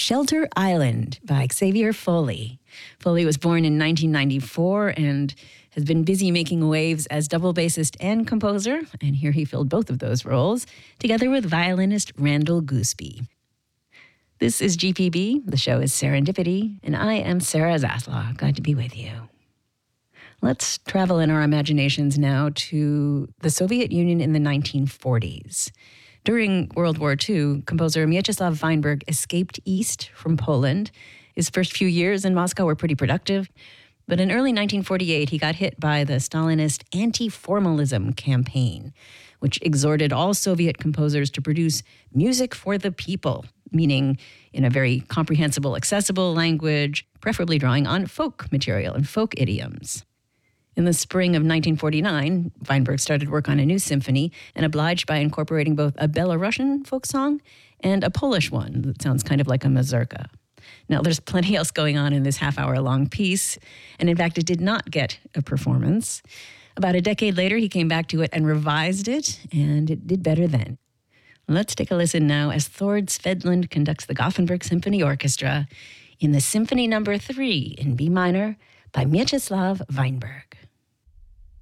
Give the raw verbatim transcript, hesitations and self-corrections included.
Shelter Island by Xavier Foley. Foley was born in nineteen ninety-four and has been busy making waves as double bassist and composer, and here he filled both of those roles, together with violinist Randall Gooseby. This is G P B, the show is Serendipity, and I am Sarah Zaslaw. Glad to be with you. Let's travel in our imaginations now to the Soviet Union in the nineteen forties. During World War Two, composer Mieczysław Weinberg escaped east from Poland. His first few years in Moscow were pretty productive, but in early nineteen forty-eight, he got hit by the Stalinist anti-formalism campaign, which exhorted all Soviet composers to produce music for the people, meaning in a very comprehensible, accessible language, preferably drawing on folk material and folk idioms. In the spring of nineteen forty-nine, Weinberg started work on a new symphony and obliged by incorporating both a Belarusian folk song and a Polish one that sounds kind of like a mazurka. Now, there's plenty else going on in this half-hour-long piece, and in fact, it did not get a performance. About a decade later, he came back to it and revised it, and it did better then. Let's take a listen now as Thord Svedlund conducts the Gothenburg Symphony Orchestra in the Symphony Number Three in B minor by Mieczysław Weinberg.